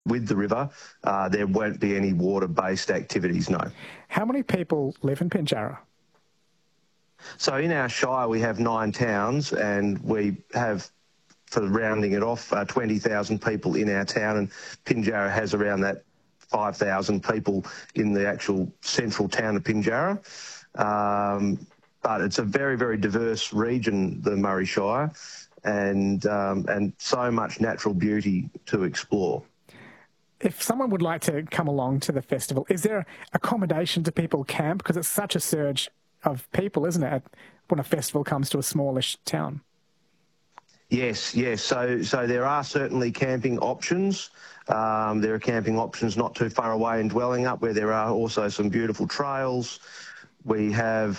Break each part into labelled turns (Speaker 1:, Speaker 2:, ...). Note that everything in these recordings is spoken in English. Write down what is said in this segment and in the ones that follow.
Speaker 1: with the river, there won't be any water-based activities, no.
Speaker 2: How many people live in Pinjarra?
Speaker 1: So in our shire we have 9 towns, and we have, for rounding it off, 20,000 people in our town, and Pinjarra has around that 5,000 people in the actual central town of Pinjarra. But it's a very, very diverse region, the Murray Shire, and so much natural beauty to explore.
Speaker 2: If someone would like to come along to the festival, is there accommodation to people camp? Because it's such a surge of people, isn't it, when a festival comes to a smallish town?
Speaker 1: Yes. So there are certainly camping options. There are camping options not too far away in Dwellingup, where there are also some beautiful trails. We have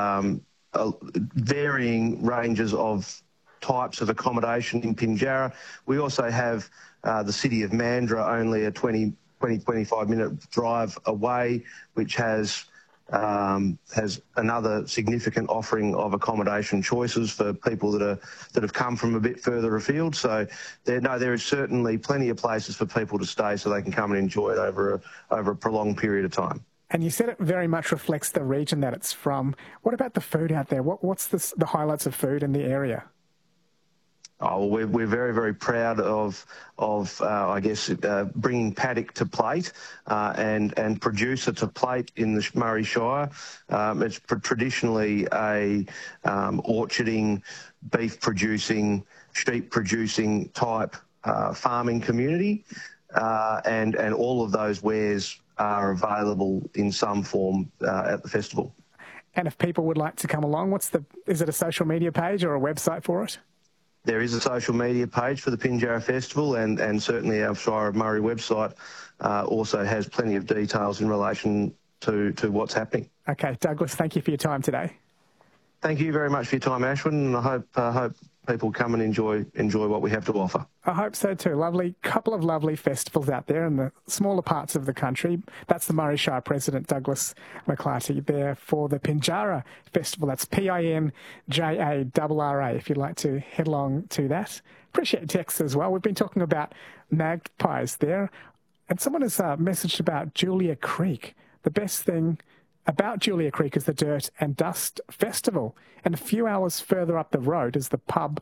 Speaker 1: varying ranges of types of accommodation in Pinjarra. We also have the city of Mandurah, only a 25-minute drive away, which has another significant offering of accommodation choices for people that have come from a bit further afield. So there is certainly plenty of places for people to stay, so they can come and enjoy it over a prolonged period of time.
Speaker 2: And you said it very much reflects the region that it's from. What about the food out there? What's the highlights of food in the area?
Speaker 1: Oh, well, we're very, very proud of I guess, bringing paddock to plate and producer to plate in the Murray Shire. It's traditionally a orcharding, beef producing, sheep producing type farming community, and all of those wares are available in some form at the festival.
Speaker 2: And if people would like to come along, is it a social media page or a website for it?
Speaker 1: There is a social media page for the Pinjarra Festival, and certainly our Shire of Murray website also has plenty of details in relation to what's happening.
Speaker 2: Okay, Douglas, thank you for your time today.
Speaker 1: Thank you very much for your time, Ashwin, and I hope people come and enjoy what we have to offer.
Speaker 2: I hope so too. Couple of lovely festivals out there in the smaller parts of the country. That's the Murray Shire President, Douglas McClarty, there for the Pinjarra Festival. That's Pinjarra, if you'd like to head along to that. Appreciate texts as well. We've been talking about magpies there, and someone has messaged about Julia Creek. The best thing about Julia Creek is the Dirt and Dust Festival, and a few hours further up the road is the pub